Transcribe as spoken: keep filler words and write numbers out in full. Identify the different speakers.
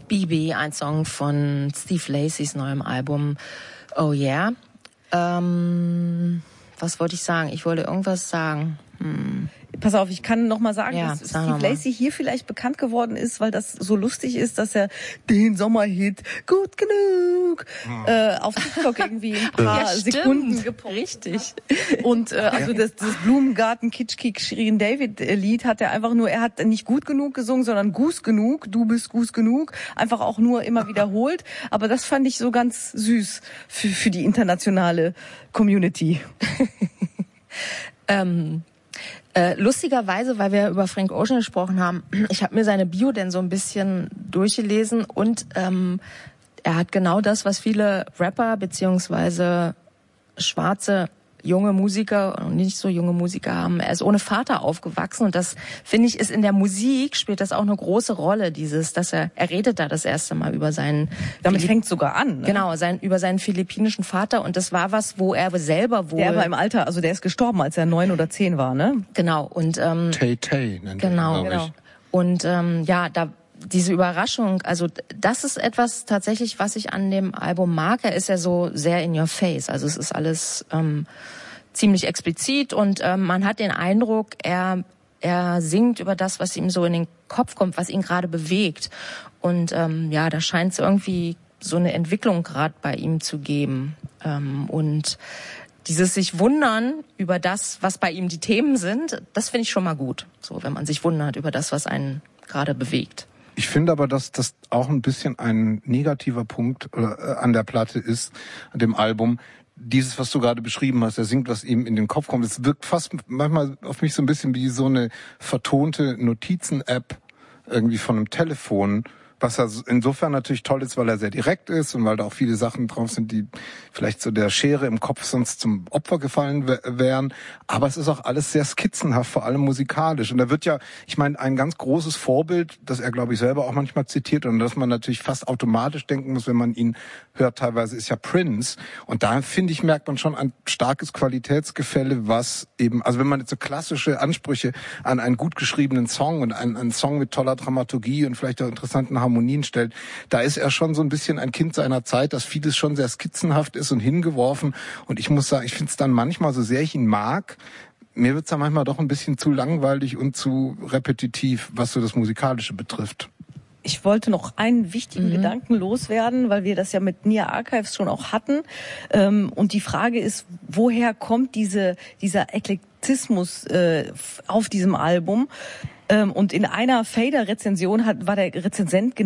Speaker 1: B B, ein Song von Steve Lacys neuem Album Oh Yeah. Ähm, was wollte ich sagen? Ich wollte irgendwas sagen. Hm.
Speaker 2: Pass auf, ich kann noch mal sagen,
Speaker 1: ja,
Speaker 2: dass
Speaker 1: sag
Speaker 2: Steve Lacy hier vielleicht bekannt geworden ist, weil das so lustig ist, dass er den Sommerhit Gut genug hm. äh, auf TikTok irgendwie ein paar
Speaker 1: ja,
Speaker 2: Sekunden gepostet.
Speaker 1: Richtig.
Speaker 2: Und äh, also das, das Blumengarten Kitschkik Shirin David Lied hat er einfach nur, er hat nicht gut genug gesungen, sondern Gus genug, du bist Gus genug, einfach auch nur immer wiederholt. Aber das fand ich so ganz süß für, für die internationale Community.
Speaker 1: ähm Äh, lustigerweise, weil wir über Frank Ocean gesprochen haben, ich habe mir seine Bio denn so ein bisschen durchgelesen und ähm, er hat genau das, was viele Rapper beziehungsweise schwarze junge Musiker und nicht so junge Musiker haben. Er ist ohne Vater aufgewachsen und das, finde ich, ist in der Musik, spielt das auch eine große Rolle, dieses, dass er, er redet da das erste Mal über seinen...
Speaker 2: Damit fängt sogar an. Ne?
Speaker 1: Genau, sein, über seinen philippinischen Vater und das war was, wo er selber wohl...
Speaker 2: Der war im Alter, also der ist gestorben, als er neun oder zehn war, ne?
Speaker 1: Genau, und... Ähm,
Speaker 3: Tay Tay nennt
Speaker 1: genau,
Speaker 3: ihn,
Speaker 1: genau.
Speaker 3: Ich.
Speaker 1: Und ähm, ja, da... diese Überraschung, also das ist etwas tatsächlich, was ich an dem Album mag. Er ist ja so sehr in your face. Also es ist alles ähm, ziemlich explizit und ähm, man hat den Eindruck, er er singt über das, was ihm so in den Kopf kommt, was ihn gerade bewegt. Und ähm, ja, da scheint es irgendwie so eine Entwicklung gerade bei ihm zu geben. Ähm, und dieses sich wundern über das, was bei ihm die Themen sind, das finde ich schon mal gut. So, wenn man sich wundert über das, was einen gerade bewegt.
Speaker 3: Ich finde aber, dass das auch ein bisschen ein negativer Punkt oder, äh, an der Platte ist, an dem Album. Dieses, was du gerade beschrieben hast, er singt, was ihm in den Kopf kommt. Es wirkt fast manchmal auf mich so ein bisschen wie so eine vertonte Notizen-App irgendwie von einem Telefon, was ja insofern natürlich toll ist, weil er sehr direkt ist und weil da auch viele Sachen drauf sind, die vielleicht so der Schere im Kopf sonst zum Opfer gefallen w- wären. Aber es ist auch alles sehr skizzenhaft, vor allem musikalisch. Und da wird ja, ich meine, ein ganz großes Vorbild, das er, glaube ich, selber auch manchmal zitiert und das man natürlich fast automatisch denken muss, wenn man ihn hört, teilweise ist ja Prince. Und da, finde ich, merkt man schon ein starkes Qualitätsgefälle, was eben, also wenn man jetzt so klassische Ansprüche an einen gut geschriebenen Song und einen, einen Song mit toller Dramaturgie und vielleicht auch interessanten Harmonien stellt, da ist er schon so ein bisschen ein Kind seiner Zeit, dass vieles schon sehr skizzenhaft ist und hingeworfen. Und ich muss sagen, ich finde es dann manchmal, so sehr ich ihn mag, mir wird es dann manchmal doch ein bisschen zu langweilig und zu repetitiv, was so das Musikalische betrifft.
Speaker 2: Ich wollte noch einen wichtigen mhm. Gedanken loswerden, weil wir das ja mit Nia Archives schon auch hatten. Und die Frage ist, woher kommt diese, dieser Eklektizmus auf diesem Album? Und in einer Fader-Rezension hat, war der Rezensent